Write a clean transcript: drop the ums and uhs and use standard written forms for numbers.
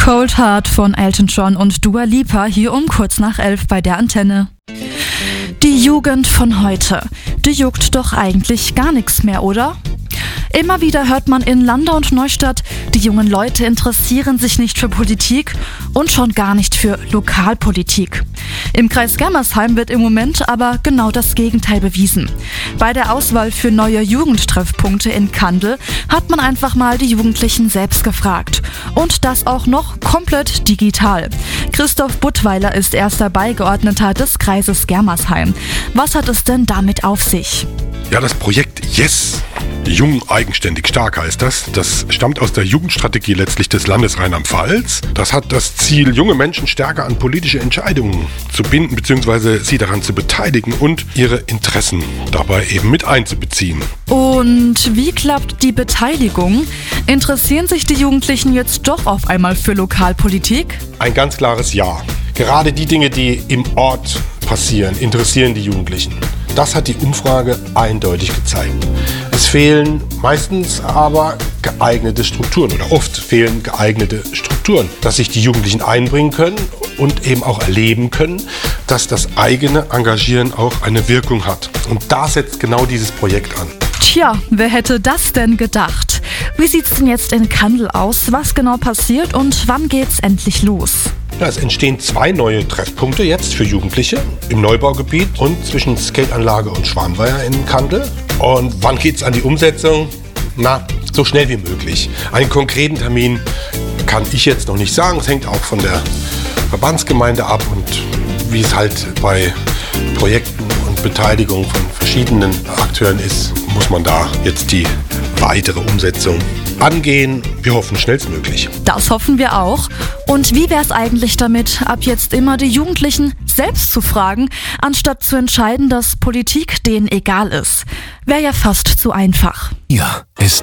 Cold Heart von Elton John und Dua Lipa hier um kurz nach 11 bei der Antenne. Die Jugend von heute, die juckt doch eigentlich gar nichts mehr, oder? Immer wieder hört man in Landau und Neustadt, die jungen Leute interessieren sich nicht für Politik und schon gar nicht für Lokalpolitik. Im Kreis Germersheim wird im Moment aber genau das Gegenteil bewiesen. Bei der Auswahl für neue Jugendtreffpunkte in Kandel hat man einfach mal die Jugendlichen selbst gefragt. Und das auch noch komplett digital. Christoph Buttweiler ist erster Beigeordneter des Kreises Germersheim. Was hat es denn damit auf sich? Ja, das Projekt Yes! Jung, eigenständig, stark heißt das. Das stammt aus der Jugendstrategie letztlich des Landes Rheinland-Pfalz. Das hat das Ziel, junge Menschen stärker an politische Entscheidungen zu binden bzw. sie daran zu beteiligen und ihre Interessen dabei eben mit einzubeziehen. Und wie klappt die Beteiligung? Interessieren sich die Jugendlichen jetzt doch auf einmal für Lokalpolitik? Ein ganz klares Ja. Gerade die Dinge, die im Ort passieren, interessieren die Jugendlichen. Das hat die Umfrage eindeutig gezeigt. Es fehlen meistens aber geeignete Strukturen oder oft fehlen geeignete Strukturen, dass sich die Jugendlichen einbringen können und eben auch erleben können, dass das eigene Engagieren auch eine Wirkung hat. Und da setzt genau dieses Projekt an. Tja, wer hätte das denn gedacht? Wie sieht's denn jetzt in Kandel aus? Was genau passiert und wann geht's endlich los? Ja, es entstehen 2 neue Treffpunkte jetzt für Jugendliche im Neubaugebiet und zwischen Skateanlage und Schwanweiher in Kandel. Und wann geht's an die Umsetzung? Na, so schnell wie möglich. Einen konkreten Termin kann ich jetzt noch nicht sagen. Es hängt auch von der Verbandsgemeinde ab und wie es halt bei Projekten und Beteiligung von verschiedenen Akteuren ist, muss man da jetzt die weitere Umsetzung angehen. Wir hoffen schnellstmöglich. Das hoffen wir auch. Und wie wär's eigentlich damit, ab jetzt immer die Jugendlichen selbst zu fragen, anstatt zu entscheiden, dass Politik denen egal ist? Wäre ja fast zu einfach. Hier ist